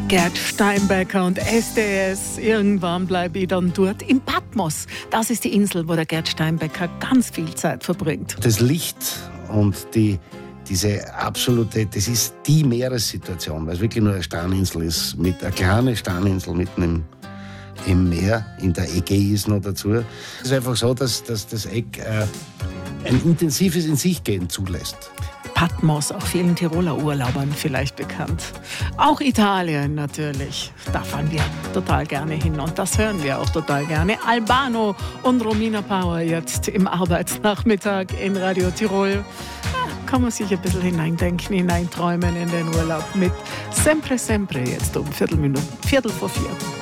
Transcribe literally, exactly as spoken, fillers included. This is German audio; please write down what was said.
Gerd Steinbecker und S D S. Irgendwann bleibe ich dann dort in Patmos. Das ist die Insel, wo der Gerd Steinbecker ganz viel Zeit verbringt. Das Licht und die, diese absolute, das ist die Meeressituation, weil es wirklich nur eine Steininsel ist, mit einer kleinen Steininsel mitten im, im Meer, in der Ägäis noch dazu. Es ist einfach so, dass, dass das Eck äh, ein intensives In sich gehen zulässt. Patmos, auch vielen Tiroler Urlaubern vielleicht bekannt. Auch Italien natürlich. Da fahren wir total gerne hin und das hören wir auch total gerne. Albano und Romina Power jetzt im Arbeitsnachmittag in Radio Tirol. Ja, kann man sich ein bisschen hineindenken, hineinträumen in den Urlaub mit Sempre Sempre jetzt um Viertel Minuten, Viertel vor vier.